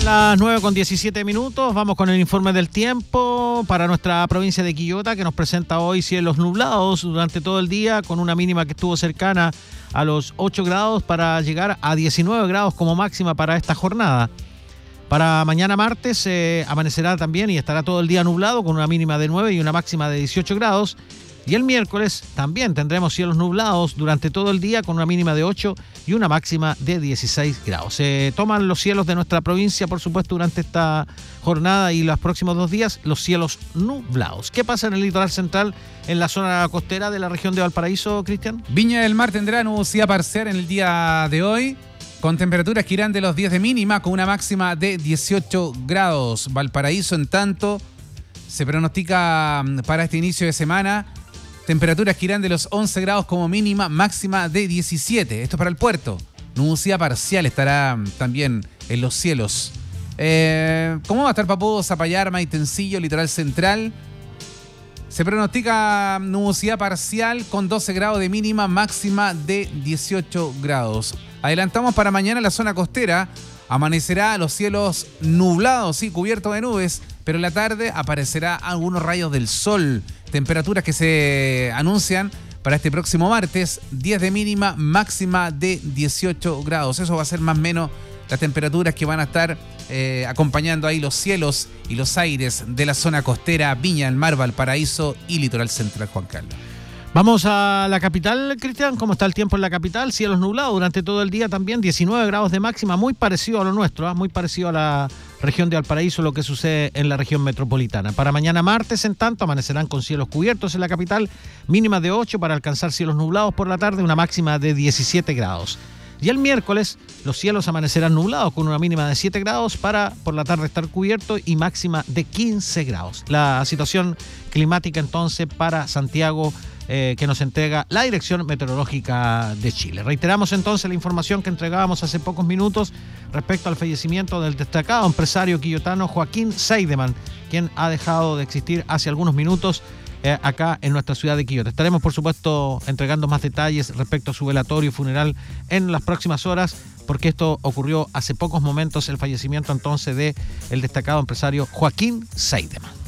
Las 9:17. Vamos con el informe del tiempo para nuestra provincia de Quillota, que nos presenta hoy cielos nublados durante todo el día, con una mínima que estuvo cercana a los 8 grados para llegar a 19 grados como máxima para esta jornada. Para mañana martes amanecerá también y estará todo el día nublado, con una mínima de 9 y una máxima de 18 grados. Y el miércoles también tendremos cielos nublados durante todo el día, con una mínima de 8 y una máxima de 16 grados. Se toman los cielos de nuestra provincia, por supuesto, durante esta jornada y los próximos 2 días, los cielos nublados. ¿Qué pasa en el litoral central, en la zona costera de la región de Valparaíso, Cristian? Viña del Mar tendrá nubosidad parcial en el día de hoy, con temperaturas que irán de los 10 de mínima, con una máxima de 18 grados. Valparaíso, en tanto, se pronostica para este inicio de semana temperaturas que irán de los 11 grados como mínima, máxima de 17. Esto es para el puerto. Nubosidad parcial estará también en los cielos. ¿Cómo va a estar Papudo, Zapallar, Maitencillo, litoral central? Se pronostica nubosidad parcial con 12 grados de mínima, máxima de 18 grados. Adelantamos para mañana la zona costera. Amanecerá los cielos nublados, sí, cubiertos de nubes, pero en la tarde aparecerá algunos rayos del sol. Temperaturas que se anuncian para este próximo martes, 10 de mínima, máxima de 18 grados. Eso va a ser más o menos las temperaturas que van a estar acompañando ahí los cielos y los aires de la zona costera, Viña del Mar, Valparaíso y litoral central, Juan Carlos. Vamos a la capital, Cristian. ¿Cómo está el tiempo en la capital? Cielos nublados durante todo el día también, 19 grados de máxima, muy parecido a lo nuestro, muy parecido a la región de Valparaíso, lo que sucede en la región metropolitana. Para mañana martes, en tanto, amanecerán con cielos cubiertos en la capital, mínima de 8 para alcanzar cielos nublados por la tarde, una máxima de 17 grados. Y el miércoles, los cielos amanecerán nublados con una mínima de 7 grados para por la tarde estar cubierto y máxima de 15 grados. La situación climática entonces para Santiago, que nos entrega la Dirección Meteorológica de Chile. Reiteramos entonces la información que entregábamos hace pocos minutos respecto al fallecimiento del destacado empresario quillotano Joaquín Seidemann, quien ha dejado de existir hace algunos minutos acá en nuestra ciudad de Quillota. Estaremos, por supuesto, entregando más detalles respecto a su velatorio funeral en las próximas horas, porque esto ocurrió hace pocos momentos, el fallecimiento entonces del destacado empresario Joaquín Seidemann.